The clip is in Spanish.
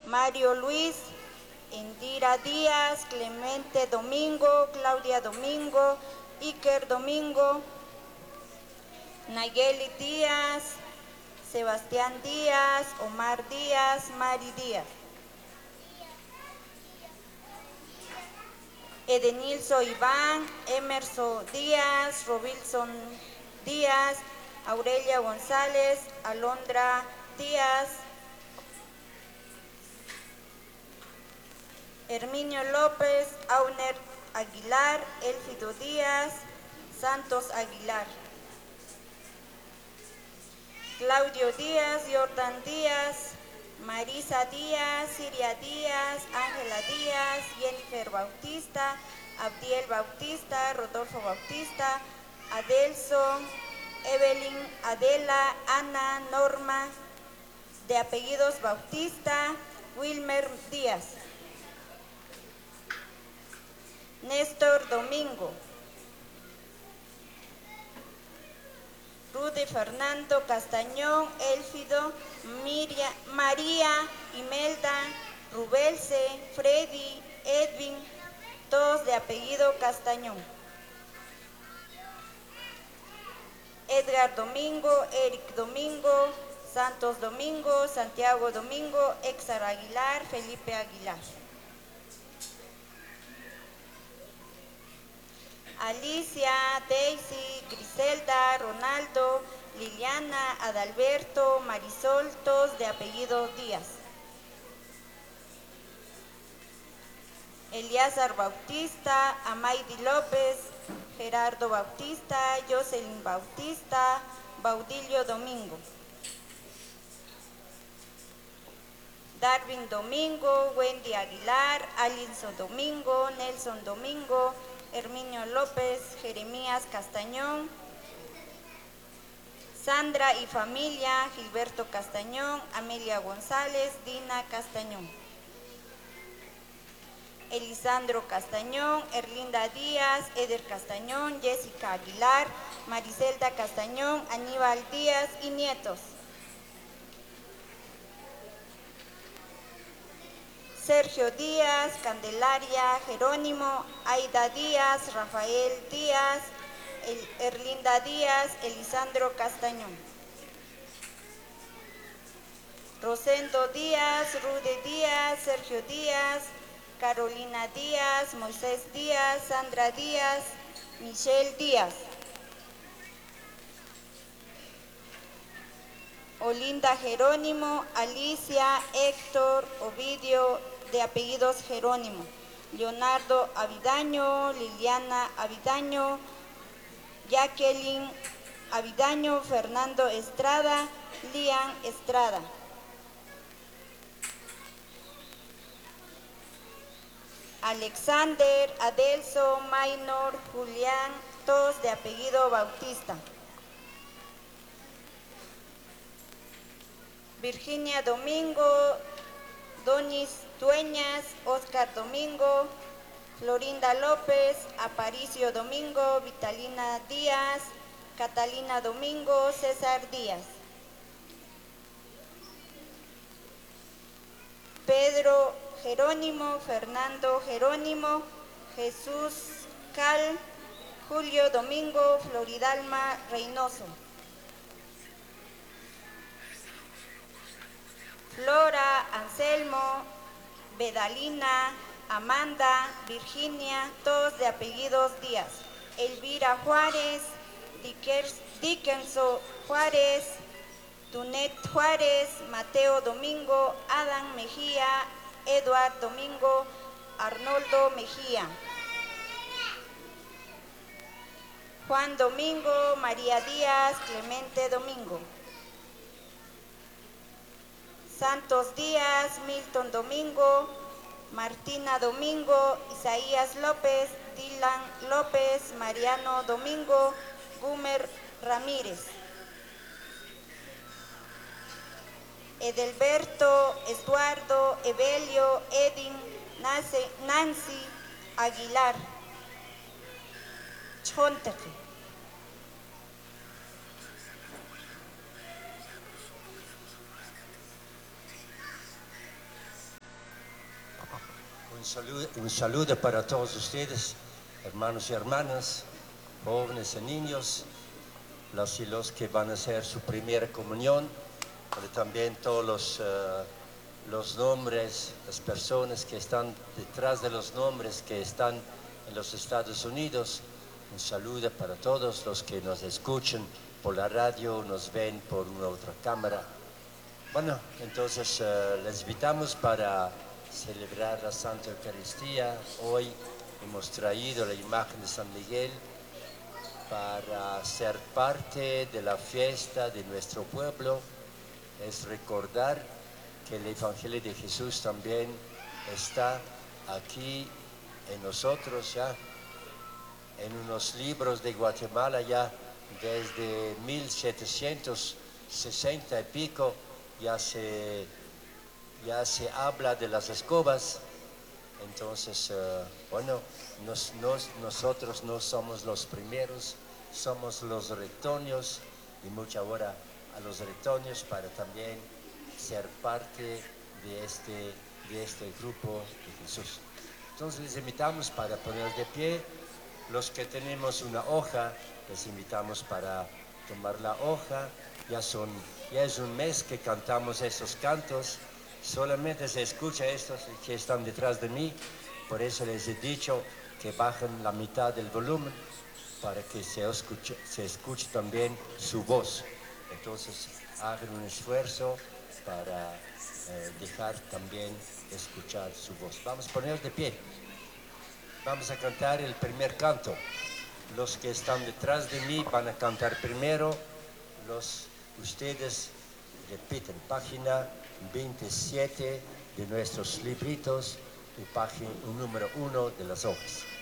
Mario Luis, Indira Díaz, Clemente Domingo, Claudia Domingo, Iker Domingo, Nayeli Díaz, Sebastián Díaz, Omar Díaz, Mari Díaz. Edenilso Iván, Emerson Díaz, Robilson Díaz, Aurelia González, Alondra Díaz, Herminio López, Auner Aguilar, Elfido Díaz, Santos Aguilar. Claudio Díaz, Jordan Díaz, Marisa Díaz, Siria Díaz, Ángela Díaz, Jennifer Bautista, Abdiel Bautista, Rodolfo Bautista, Adelson, Evelyn, Adela, Ana, Norma, de apellidos Bautista, Wilmer Díaz. Néstor Domingo. Rudy Fernando Castañón, Elfido, María, Imelda, Rubelse, Freddy, Edwin, todos de apellido Castañón. Edgar Domingo, Eric Domingo, Santos Domingo, Santiago Domingo, Exar Aguilar, Felipe Aguilar. Alicia, Daisy, Griselda, Ronaldo, Liliana, Adalberto, Marisol, todos de apellido Díaz. Eliazar Bautista, Amaidi López, Gerardo Bautista, Jocelyn Bautista, Baudilio Domingo. Darwin Domingo, Wendy Aguilar, Alinson Domingo, Nelson Domingo, Herminio López, Jeremías Castañón, Sandra y familia, Gilberto Castañón, Amelia González, Dina Castañón. Elisandro Castañón, Erlinda Díaz, Eder Castañón, Jessica Aguilar, Maricelda Castañón, Aníbal Díaz y nietos. Sergio Díaz, Candelaria, Jerónimo, Aida Díaz, Rafael Díaz, Erlinda Díaz, Elisandro Castañón. Rosendo Díaz, Rude Díaz, Sergio Díaz, Carolina Díaz, Moisés Díaz, Sandra Díaz, Michelle Díaz. Olinda Jerónimo, Alicia, Héctor, Ovidio, de apellidos Jerónimo. Leonardo Avidaño, Liliana Avidaño, Jacqueline Avidaño, Fernando Estrada, Lian Estrada. Alexander, Adelso, Maynor, Julián, todos de apellido Bautista. Virginia Domingo, Donis Dueñas, Oscar Domingo, Florinda López, Aparicio Domingo, Vitalina Díaz, Catalina Domingo, César Díaz. Pedro Jerónimo, Fernando Jerónimo, Jesús Cal, Julio Domingo, Floridalma Reynoso. Flora, Anselmo, Bedalina, Amanda, Virginia, todos de apellidos Díaz. Elvira Juárez, Dickenson Juárez, Tunet Juárez, Mateo Domingo, Adán Mejía, Eduard Domingo, Arnoldo Mejía. Juan Domingo, María Díaz, Clemente Domingo. Santos Díaz, Milton Domingo, Martina Domingo, Isaías López, Dylan López, Mariano Domingo, Gumer Ramírez. Edelberto, Eduardo, Evelio, Edin, Nancy, Aguilar. Chonteque. Un saludo para todos ustedes, hermanos y hermanas, jóvenes y niños, los y los que van a hacer su primera comunión, pero también todos los nombres, las personas que están detrás de los nombres que están en los Estados Unidos. Un saludo para todos los que nos escuchan por la radio, nos ven por una otra cámara. Bueno, entonces les invitamos para celebrar la Santa Eucaristía. Hoy hemos traído la imagen de San Miguel para ser parte de la fiesta de nuestro pueblo. Es recordar que el Evangelio de Jesús también está aquí en nosotros ya, en unos libros de Guatemala ya desde 1760 y pico. Ya se habla de las escobas. Entonces, bueno, nosotros no somos los primeros, somos los retoños, y mucha hora a los retoños para también ser parte de este grupo de Jesús. Entonces les invitamos para poner de pie. Los que tenemos una hoja, les invitamos para tomar la hoja. Ya es un mes que cantamos esos cantos. Solamente se escucha estos que están detrás de mí. Por eso les he dicho que bajen la mitad del volumen para que se escuche también su voz. Entonces hagan un esfuerzo para dejar también escuchar su voz. Vamos a poner de pie. Vamos a cantar el primer canto. Los que están detrás de mí van a cantar primero. Ustedes repiten página 27 de nuestros libritos y página número 1 de las hojas.